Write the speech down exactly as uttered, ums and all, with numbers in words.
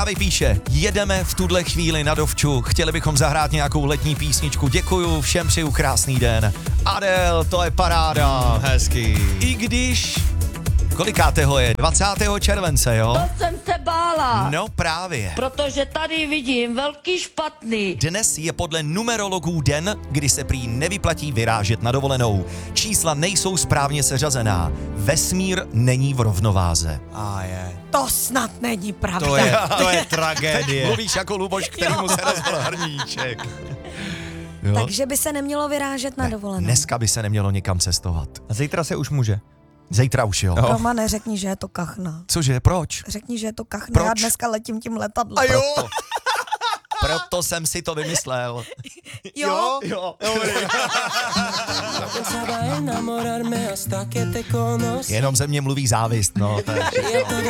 Právě píše, jedeme v tuhle chvíli na dovču, chtěli bychom zahrát nějakou letní písničku, děkuju, všem přeju krásný den. Adel, to je paráda. Hezký. I když, kolikátého je? dvacátého července, jo? To jsem se bála, No právě. protože tady vidím velký špatný. Dnes je podle numerologů den, kdy se prý nevyplatí vyrážet na dovolenou. Čísla nejsou správně seřazená. Vesmír není v rovnováze. A je. To snad není pravda. To je, to je tragédie. Mluvíš jako Luboš, kterýmu se rozbil hrníček. Jo? Takže by se nemělo vyrážet na dovolenou. Dneska by se nemělo nikam cestovat. A zítra se už může. Zítra už jo. Jo. Roma, neřekni, že je to kachna. Cože, proč? Řekni, že je to kachna. Proč? Já dneska letím tím letadlem. A jo. Proto. Proto jsem si to vymyslel. Jo? Jo. Pensaba enamorarme hasta que te conocí. Jenom ze mě mluví závist, no. To je Y a todo